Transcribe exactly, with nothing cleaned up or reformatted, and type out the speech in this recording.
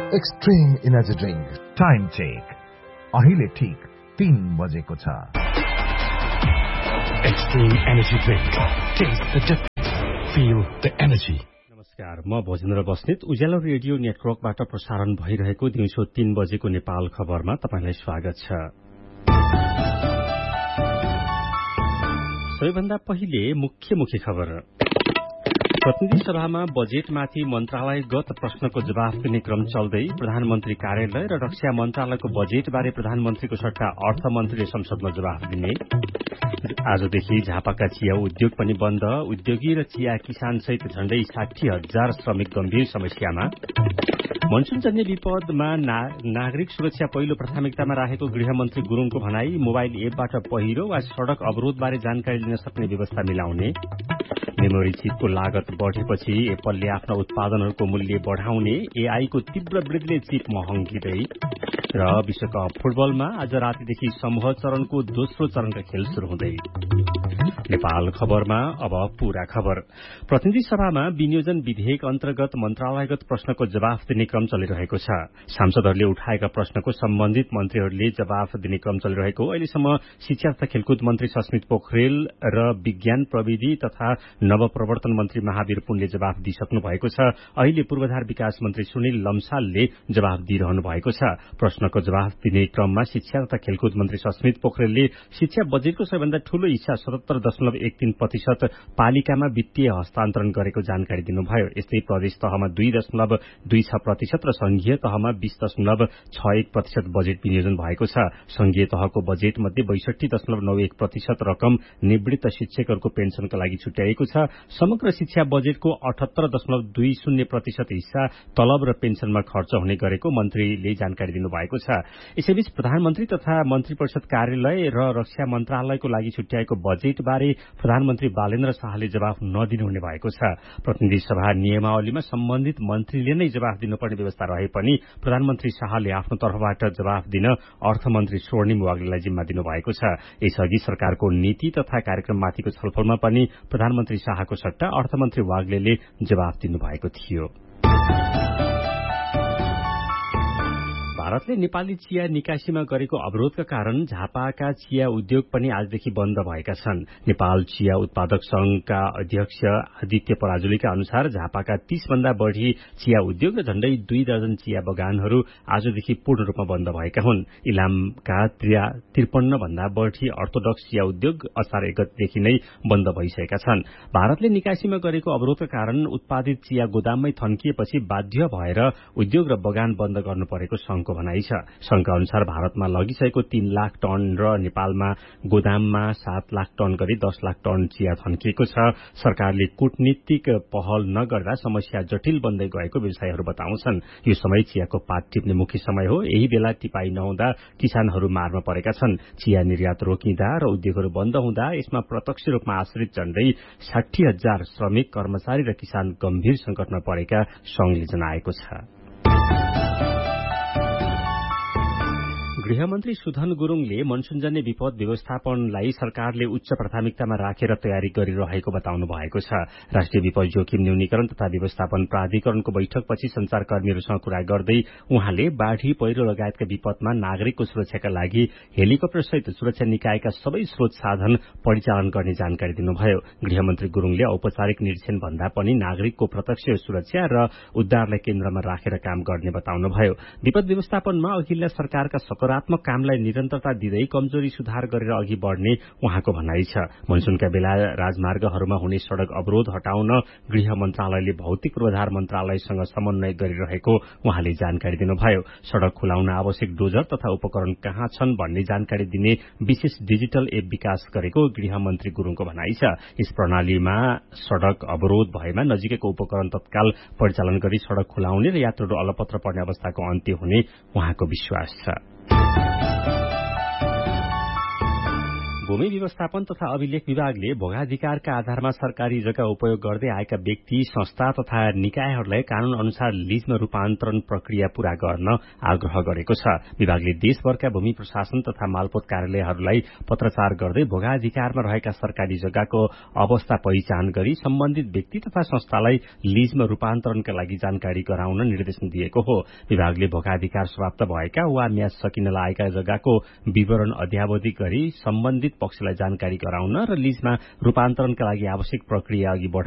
Extreme energy drink. Time check अहिले ठीक तीन बजेको छ। Extreme energy drink, test the difference, feel the energy. नमस्कार, म भोजेन्द्र बस्नेत। उज्यालो रेडियो नेटवर्कबाट प्रसारण भइरहेको दिउँसो तीन बजेको नेपाल खबरमा तपाईलाई स्वागत छ। सबैभन्दा पहिले मुख्य मुख्य खबर। प्रतिनिधि सभामा बजेटमाथि मन्त्रालयगत प्रश्नको जवाफ दिने क्रम चल्दै प्रधानमन्त्री कार्यालय र रक्षा मन्त्रालयको बजेटबारे प्रधानमन्त्रीको सट्टा अर्थमन्त्रीले संसदमा जवाफ दिने। आजदेखि झापाका चिया उद्योग पनि बन्द। उद्योगी र चिया किसान सहित झण्डै साठी हजार श्रमिक गम्भीर समस्यामा। मनसूनजन्य विपदमा ना, नागरिक सुरक्षा पहिलो प्राथमिकतामा राखेको गृहमन्त्री गुरूङको भनाई। मोबाइल एपबाट पहिरो वा सड़क अवरोधबारे जानकारी लिन सक्ने व्यवस्था मिलाउने। मेमोरी चिपको लागत बढ़ेपछि एप्पलले आफ्ना उत्पादनहरूको मूल्य बढ़ाउने। एआईको तीव्र वृद्धिले चिप महँगिँदै। र विश्वकप फुटबलमा आज रातिदेखि समूह चरणको दोस्रो चरणका खेल शुरू हुँदै। नेपाल खबरमा अब पूरा खबर। प्रतिनिधि सभामा विनियोजन विधेयक अन्तर्गत मन्त्रालयगत प्रश्नको जवाफ दिने क्रम चलिरहेको छ। सांसदहरूले उठाएका प्रश्नको सम्बन्धित मन्त्रीहरूले जवाफ दिने क्रम चलिरहेको। अहिलेसम्म शिक्षा तथा खेलकुद मन्त्री सस्मित पोखरेल र विज्ञान प्रविधि तथा नवप्रवर्तन मन्त्री महावीर पुनले जवाफ दिइसक्नु भएको छ। अहिले पूर्वाधार विकास मन्त्री सुनिल लम्सालले जवाफ दिइरहनु भएको छ। प्रश्नको जवाफ दिने क्रममा शिक्षा तथा खेलकुद मन्त्री सस्मित पोखरेलले शिक्षा बजेटको सबैभन्दा ठूलो हिस्सा सतहत्तर दशमलव एक तीन प्रतिशत पालिकामा वित्तीय हस्तान्तरण गरेको जानकारी दिनुभयो। यस्तै प्रदेश तहमा दुई दशमलव दुई छ प्रतिशत र संघीय तहमा बीस दशमलव छ एक प्रतिशत बजेट विनियोजन भएको छ। संघीय तहको बजेट मध्ये बैसठी दशमलव नौ एक प्रतिशत रकम निवृत्त शिक्षकहरूको पेन्सनका लागि छुट्याइएको छ। समग्र शिक्षा बजेटको अठहत्तर दशमलव दुई शून्य प्रतिशत हिस्सा तलब र पेन्सनमा खर्च हुने गरेको मन्त्रीले जानकारी दिनुभएको छ। यसैबीच प्रधानमन्त्री तथा मन्त्री परिषद कार्यालय र रक्षा मन्त्रालयको लागि छुट्याएको बजेट बारे प्रधानमन्त्री बालेन्द्र शाहले जवाफ नदिनुहुने भएको छ। प्रतिनिधि सभा नियमावलीमा सम्बन्धित मन्त्रीले नै जवाफ दिनुपर्ने व्यवस्था रहे पनि प्रधानमन्त्री शाहले आफ्नो तर्फबाट जवाफ दिन अर्थमन्त्री स्वर्णिम वाग्लेलाई जिम्मा दिनुभएको छ। यसअघि सरकारको नीति तथा कार्यक्रममाथिको छलफलमा पनि प्रधानमन्त्री शाहको सट्टा अर्थमन्त्री वाग्लेले जवाफ दिनुभएको थियो। भारतले नेपाली चिया निकासीमा गरेको अवरोधका कारण झापाका चिया उद्योग पनि आजदेखि बन्द भएका छन्। नेपाल चिया उत्पादक संघका अध्यक्ष आदित्य पराजुलीका अनुसार झापाका तीस भन्दा बढ़ी चिया उद्योग र झण्डै दुई दर्जन चिया बगानहरू आजदेखि पूर्ण रूपमा बन्द भएका हुन्। इलामका त्रिपन्न भन्दा बढ़ी अर्थोडक्स चिया उद्योग असार एक गतेदेखि नै बन्द भइसकेका छन्। भारतले निकासीमा गरेको अवरोधका कारण उत्पादित चिया गोदाममै थन्किएपछि बाध्य भएर उद्योग र बगान बन्द गर्नु परेको संघको भनाइ छ। संघका अनुसार भारतमा लगिसकेको तीन लाख टन र नेपालमा गोदाममा सात लाख टन गरी दस लाख टन चिया थन्किएको छ। सरकारले कूटनीतिक पहल नगर्दा समस्या जटिल बन्दै गएको व्यवसायीहरू बताउँछन्। यो समय चियाको पात टिप्ने मुख्य समय हो। यही बेला टिपाई नहुँदा किसानहरू मारमा परेका छन्। चिया निर्यात रोकिँदा र उद्योगहरू बन्द हुँदा यसमा प्रत्यक्ष रूपमा आश्रित झण्डै साठी हजार श्रमिक, कर्मचारी र किसान गम्भीर संकटमा परेका संघले जनाएको छ। गृहमन्त्री सुधन गुरूङले मनसूनजन्य विपद व्यवस्थापनलाई सरकारले उच्च प्राथमिकतामा राखेर तयारी गरिरहेको बताउनु भएको छ। राष्ट्रिय विपद जोखिम न्यूनीकरण तथा व्यवस्थापन प्राधिकरणको बैठकपछि संचारकर्मीहरूसँग कुरा गर्दै उहाँले बाढ़ी पहिरो लगायतका विपदमा नागरिकको सुरक्षाका लागि हेलिकप्टर सहित सुरक्षा निकायका सबै स्रोत साधन परिचालन गर्ने जानकारी दिनुभयो। गृहमन्त्री गुरूङले औपचारिक निरीक्षण भन्दा पनि नागरिकको प्रत्यक्ष सुरक्षा र उद्धारलाई केन्द्रमा राखेर काम गर्ने बताउनुभयो। विपद व्यवस्थापनमा अघिल्ला सरकारका सकारात्मक सकारात्मक कामलाई निरन्तरता दिँदै कमजोरी सुधार गरेर अघि बढ़ने उहाँको भनाइ छ। मनसूनका बेला राजमार्गहरूमा हुने सड़क अवरोध हटाउन गृह मन्त्रालयले भौतिक पूर्वाधार मन्त्रालयसँग समन्वय गरिरहेको उहाँले जानकारी दिनुभयो। सड़क खुलाउन आवश्यक डोजर तथा उपकरण कहाँ छन् भन्ने जानकारी दिने विशेष डिजिटल एप विकास गरेको गृह मन्त्री गुरूङको भनाइ छ। यस प्रणालीमा सड़क अवरोध भएमा नजिकैको उपकरण तत्काल परिचालन गरी सड़क खुलाउने र यात्रुहरू अलपत्र पर्ने अवस्थाको अन्त्य हुने उहाँको विश्वास छ। भूमि व्यवस्थापन तथा अभिलेख विभागले भोगाधिकारका आधारमा सरकारी जग्गा उपयोग गर्दै आएका व्यक्ति संस्था तथा निकायहरूलाई कानून अनुसार लीजमा रूपान्तरण प्रक्रिया पूरा गर्न आग्रह गरेको छ। विभागले देशभरका भूमि प्रशासन तथा मालपोत कार्यालयहरूलाई पत्राचार गर्दै भोगाधिकारमा रहेका सरकारी जग्गाको अवस्था पहिचान गरी सम्बन्धित व्यक्ति तथा संस्थालाई लीजमा रूपान्तरणका लागि जानकारी गराउन निर्देशन दिएको हो। विभागले भोगाधिकार समाप्त भएका वा म्याद सकिन लागेका जग्गाको विवरण अध्यावधि गरी सम्बन्धित पक्षलाई जानकारी गराउन र लीजमा रूपान्तरणका लागि आवश्यक प्रक्रिया अघि